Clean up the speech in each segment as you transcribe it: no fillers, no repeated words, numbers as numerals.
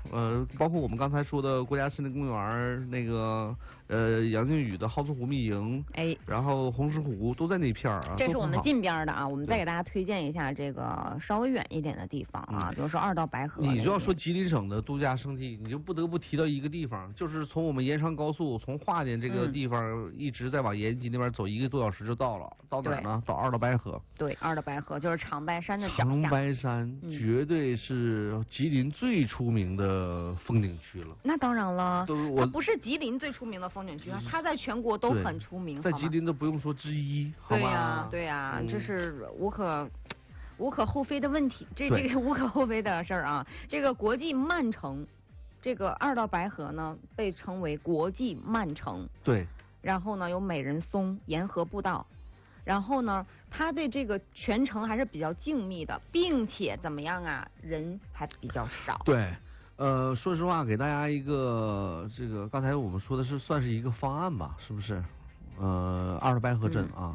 包括我们刚才说的国家森林公园那个杨靖宇的好思湖密营， 哎， 然后红石湖都在那片儿啊。 这是我们近边的啊，我们再给大家推荐一下这个稍微远一点的地方啊，比如说二道白河。 你就要说吉林省的度假胜地，你就不得不提到一个地方，就是从我们延长高速从华店这个地方一直在往延吉那边走1个多小时就到了，到哪儿呢？到二道白河。 对，二道白河就是长白山的脚下。 长白山绝对是吉林最出名的风景区了。 那当然了，它不是吉林最出名的风景区，它在全国都很出名。 在吉林都不用说之一，好吧？ 对呀，这是无可厚非的问题，这个无可厚非的事儿啊。这个国际慢城，这个二道白河呢被称为国际慢城。 对。 然后呢有美人松、沿河步道。然后呢，它的这个全程还是比较静谧的，并且怎么样啊，人还比较少。 对，说实话，给大家一个这个刚才我们说的是算是一个方案吧，是不是？二道白河镇啊，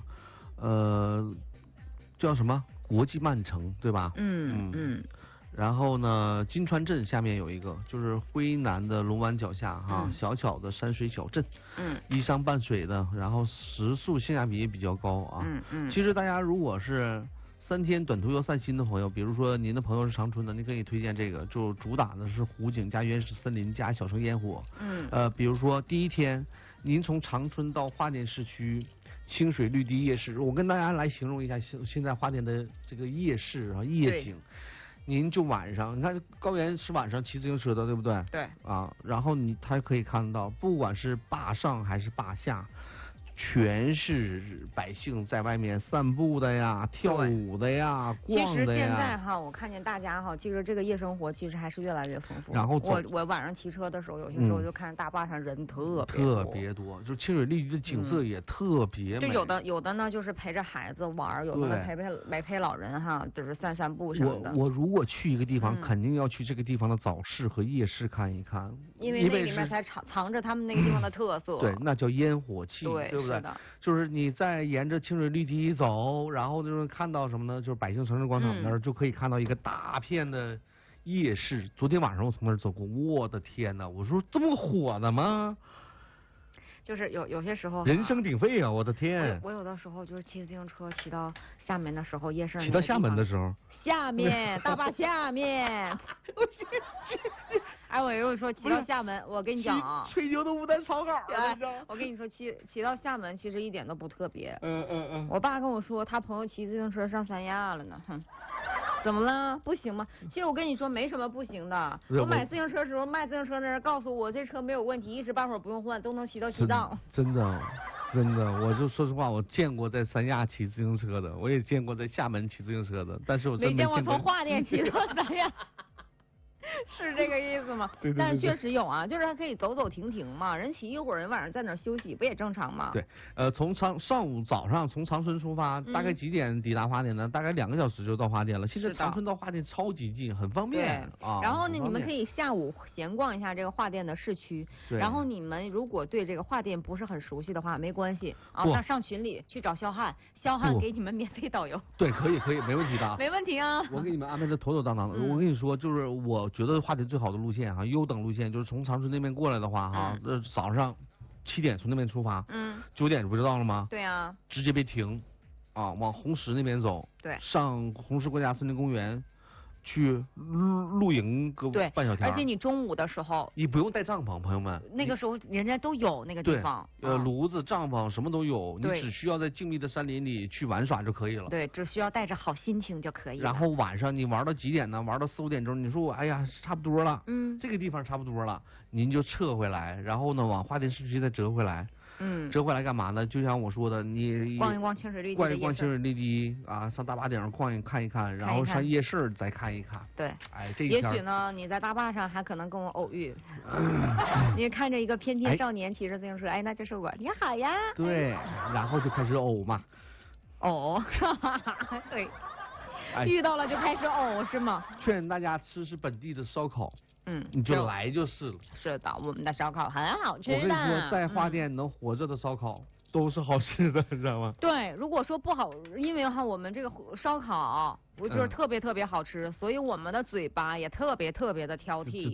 叫什么国际慢城，对吧？然后呢，金川镇下面有一个，就是徽南的龙湾脚下哈，小巧的山水小镇，依山傍水的，然后食宿性价比也比较高啊。其实大家如果是3天短途要散心的朋友，比如说您的朋友是长春的，你可以推荐这个，就主打的是湖景加原始森林加小城烟火。比如说第1天，您从长春到华店市区。清水绿地夜市，我跟大家来形容一下现在华店的这个夜市啊夜景。您就晚上，你看高原是晚上骑自行车的，对不对？对。啊，然后他可以看到，不管是坝上还是坝下，全是百姓在外面散步的呀、跳舞的呀、逛的呀。其实现在哈，我看见大家哈，其实这个夜生活其实还是越来越丰富。 然后我晚上骑车的时候，有些时候就看大坝上人特别多，就清水绿地的景色也特别美。 就有的呢，就是陪着孩子玩，有的呢陪老人哈，就是散步什么的。 我如果去一个地方，肯定要去这个地方的早市和夜市看一看， 因为那里面才藏着他们那个地方的特色。 对，那叫烟火气，对不对？就是你在沿着清水绿地走，然后就是看到什么呢？就是百姓城市广场那儿就可以看到一个大片的夜市。昨天晚上我从那儿走过，我的天哪！我说这么火的吗？ 就是有些时候人声鼎沸啊！我的天！ 我有的时候就是骑自行车骑到厦门的时候，夜市骑到厦门的时候， 下面大坝下面。哎，我又说骑到厦门，我跟你讲啊， 吹牛的无胆草稿。 我跟你说，骑到厦门其实一点都不特别。我爸跟我说，他朋友骑自行车上三亚了呢。怎么了？不行吗？其实我跟你说，没什么不行的。我买自行车的时候，卖自行车那人告诉我，这车没有问题，一时半会儿不用换，都能骑到西藏。 真的，我就说实话，我见过在三亚骑自行车的，我也见过在厦门骑自行车的，但是我真没见过从华店骑到三亚。是这个意思吗？ 对。 但是确实有啊，就是还可以走走停停嘛，人骑一会儿，人晚上在那儿休息，不也正常吗？ 对，从上午早上从长春出发，大概几点抵达华店呢？大概2个小时就到华店了。其实长春到华店超级近，很方便啊。 然后呢，你们可以下午闲逛一下这个华店的市区。然后你们如果对这个华店不是很熟悉的话，没关系啊，那上群里去找肖汉，肖汉给你们免费导游。 对，可以，没问题的。 没问题啊。 我给你们安排的妥妥当当的。我跟你说，就是我觉得华店最好的路线哈，优等路线就是从长春那边过来的话哈，早上7点从那边出发，9点不就到了吗？ 对啊， 直接别停啊，往红石那边走， 对， 上红石国家森林公园去露营个半小天。 而且你中午的时候， 你不用带帐篷，朋友们， 那个时候人家都有那个地方， 炉子、帐篷什么都有，你只需要在静谧的山林里去玩耍就可以了。 对，只需要带着好心情就可以了。 然后晚上你玩到几点呢？玩到4、5点钟，你说我哎呀差不多了，这个地方差不多了，您就撤回来，然后呢往华店市区再折回来。折回来干嘛呢？就像我说的，你逛一逛清水绿地， 逛一逛清水绿地啊，上大坝顶上看一看，然后上夜市再看一看。 对， 哎，这也许呢，你在大坝上还可能跟我偶遇。你看着一个翩翩少年骑着自行车，哎，那就是我，你好呀。 对，然后就开始偶嘛。 偶，对，遇到了就开始偶是吗？ 劝大家吃本地的烧烤。你就来就是了。 是的，我们的烧烤很好吃的。 我跟你说，在华店能活着的烧烤都是好吃的，你知道吗？ 对，如果说不好，因为哈我们这个烧烤，我就是特别好吃，所以我们的嘴巴也特别的挑剔。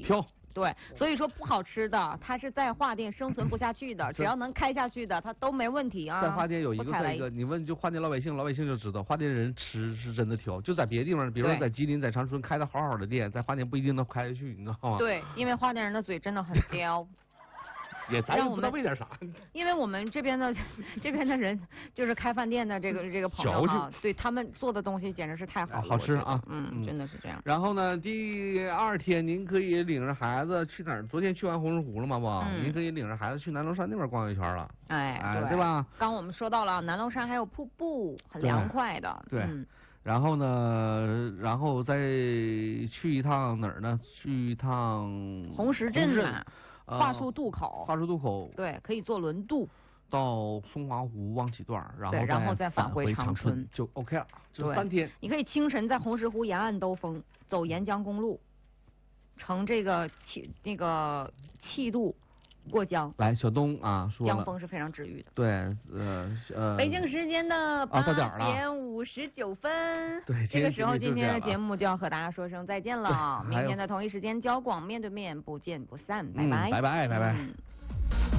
对，所以说不好吃的，它是在花店生存不下去的，只要能开下去的，它都没问题啊。 在花店有一个，你问就花店老百姓就知道，花店人吃是真的挑，就在别的地方，比如说在吉林、在长春开的好的店，在花店不一定能开下去，你知道吗？ 对，因为花店人的嘴真的很刁。 也咱也不知道为点啥。 因为我们这边的人就是开饭店的这个朋友啊，对他们做的东西简直是太好了， 好吃啊， 真的是这样。 然后呢，第二天您可以领着孩子去哪儿？昨天去完红石湖了嘛不？您可以领着孩子去南龙山那边逛一圈了。 哎， 对吧？ 刚我们说到了南龙山还有瀑布，很凉快的。 对。然后呢，然后再去一趟哪儿呢？去一趟红石镇嘛。桦树渡口，对，可以坐轮渡到松花湖望几段， 然后再返回长春就 OK 了，就3天。 你可以清晨在红石湖沿岸兜风，走沿江公路，乘这个气渡过江。 来，小东啊，说了， 江风是非常治愈的。 对， 北京时间的8点59分， 对， 这个时候今天的节目就要和大家说声再见了。明天的同一时间交广面对面，不见不散，拜拜， 拜拜。